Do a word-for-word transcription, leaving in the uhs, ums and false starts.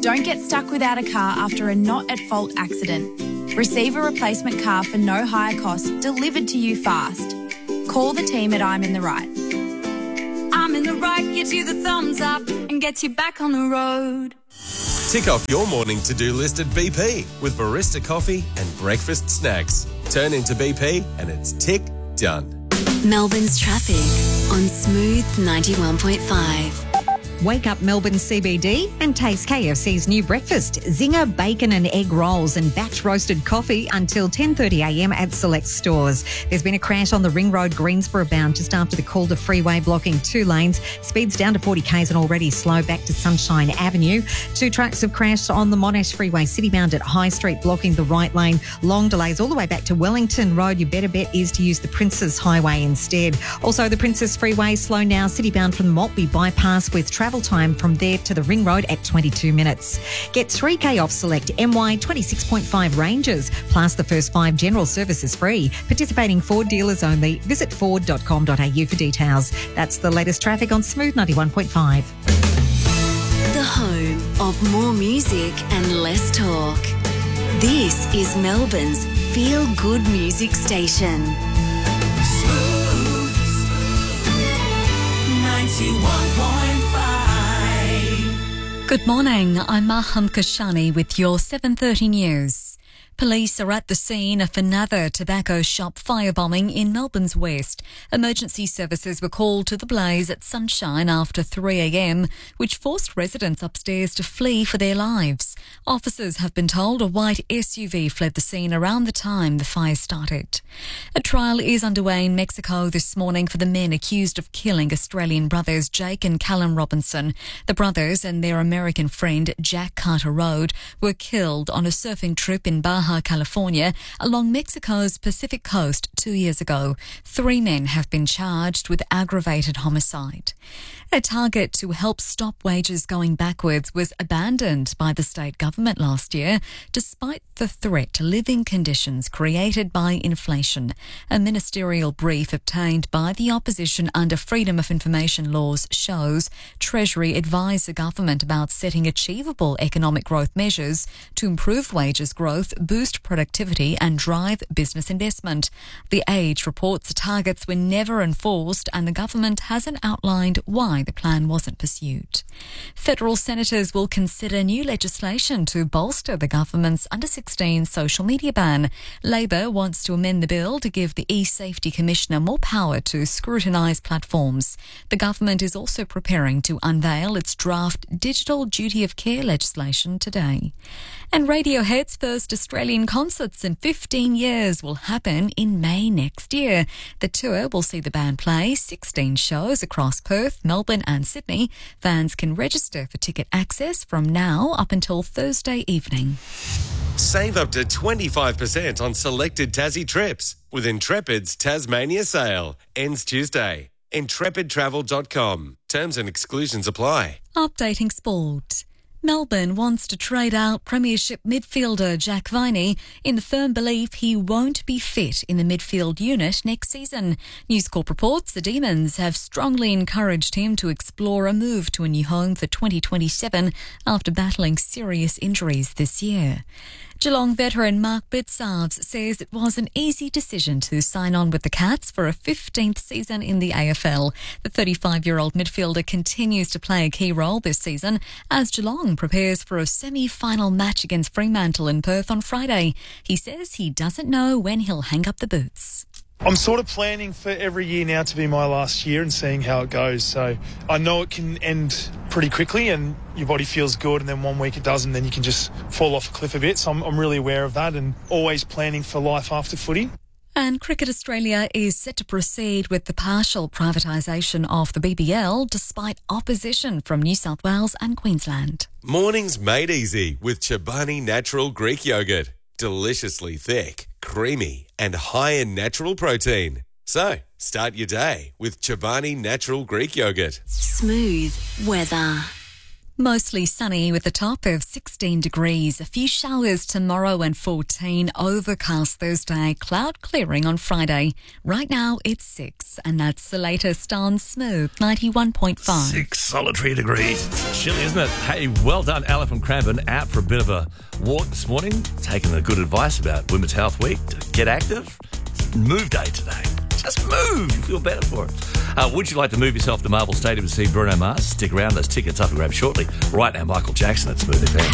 Don't get stuck without a car after a not-at-fault accident. Receive a replacement car for no higher cost delivered to you fast. Call the team at I'm in the Right. I'm in the Right gives you the thumbs up and gets you back on the road. Tick off your morning to-do list at B P with barista coffee and breakfast snacks. Turn into B P and it's tick done. Melbourne's traffic on Smooth ninety-one point five. Wake up Melbourne C B D and taste K F C's new breakfast, Zinger bacon and egg rolls and batch roasted coffee until ten thirty a m at select stores. There's been a crash on the Ring Road Greensboro bound just after the Calder Freeway, blocking two lanes. Speeds down to forty k's and already slow back to Sunshine Avenue. Two trucks have crashed on the Monash Freeway City bound at High Street, blocking the right lane. Long delays all the way back to Wellington Road. Your better bet is to use the Princes Highway instead. Also, the Princes Freeway slow now, city bound from the Maltby bypass with travel time from there to the Ring Road at twenty-two minutes. Get three k off select M Y twenty-six point five ranges, plus the first five general services free. Participating Ford dealers only. Visit ford dot com dot a u for details. That's the latest traffic on Smooth ninety-one point five. The home of more music and less talk. This is Melbourne's feel-good music station. Smooth ninety-one point five. Good morning, I'm Maham Kashani with your seven thirty news. Police are at the scene of another tobacco shop firebombing in Melbourne's west. Emergency services were called to the blaze at Sunshine after three a m, which forced residents upstairs to flee for their lives. Officers have been told a white S U V fled the scene around the time the fire started. A trial is underway in Mexico this morning for the men accused of killing Australian brothers Jake and Callum Robinson. The brothers and their American friend Jack Carter Road were killed on a surfing trip in Baja, California, along Mexico's Pacific coast two years ago. Three men have been charged with aggravated homicide. A target to help stop wages going backwards was abandoned by the state government last year, despite the threat to living conditions created by inflation. A ministerial brief obtained by the opposition under Freedom of Information laws shows Treasury advised the government about setting achievable economic growth measures to improve wages growth, boost productivity and drive business investment. The Age reports the targets were never enforced and the government hasn't outlined why the plan wasn't pursued. Federal senators will consider new legislation to bolster the government's under sixteen social media ban. Labor wants to amend the bill to give the e-Safety Commissioner more power to scrutinise platforms. The government is also preparing to unveil its draft Digital Duty of Care legislation today. And Radiohead's first Australian concerts in fifteen years will happen in May next year. The tour will see the band play sixteen shows across Perth, Melbourne and Sydney. Fans can register for ticket access from now up until Thursday evening. Save up to twenty-five percent on selected Tassie trips with Intrepid's Tasmania sale. Ends Tuesday. intrepid travel dot com. Terms and exclusions apply. Updating sport. Melbourne wants to trade out Premiership midfielder Jack Viney in the firm belief he won't be fit in the midfield unit next season. News Corp reports the Demons have strongly encouraged him to explore a move to a new home for twenty twenty-seven after battling serious injuries this year. Geelong veteran Mark Bitsarves says it was an easy decision to sign on with the Cats for a fifteenth season in the A F L. The thirty-five-year-old midfielder continues to play a key role this season as Geelong prepares for a semi-final match against Fremantle in Perth on Friday. He says he doesn't know when he'll hang up the boots. I'm sort of planning for every year now to be my last year and seeing how it goes. So I know it can end pretty quickly and your body feels good, and then one week it doesn't, then you can just fall off a cliff a bit. So I'm, I'm really aware of that and always planning for life after footy. And Cricket Australia is set to proceed with the partial privatisation of the B B L despite opposition from New South Wales and Queensland. Mornings made easy with Chobani Natural Greek Yogurt. Deliciously thick, creamy and high in natural protein. So, start your day with Chobani Natural Greek Yogurt. Smooth weather. Mostly sunny with a top of sixteen degrees. A few showers tomorrow and fourteen. Overcast Thursday. Cloud clearing on Friday. Right now it's six. And that's the latest on Smooth ninety-one point five. Six solitary degrees. Chilly, isn't it? Hey, well done, Alan from Cranbourne. Out for a bit of a walk this morning. Taking the good advice about Women's Health Week to get active. It's move day today. Just move. You feel better for it. Uh, would you like to move yourself to Marvel Stadium to see Bruno Mars? Stick around. Those tickets up and grab shortly. Right now, Michael Jackson at Smooth F M.